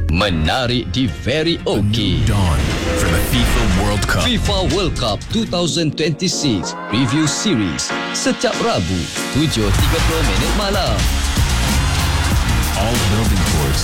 Menarik di Very OK. Dawn for the FIFA World Cup. FIFA World Cup 2026 Review Series setiap Rabu 7.30 malam. All building towards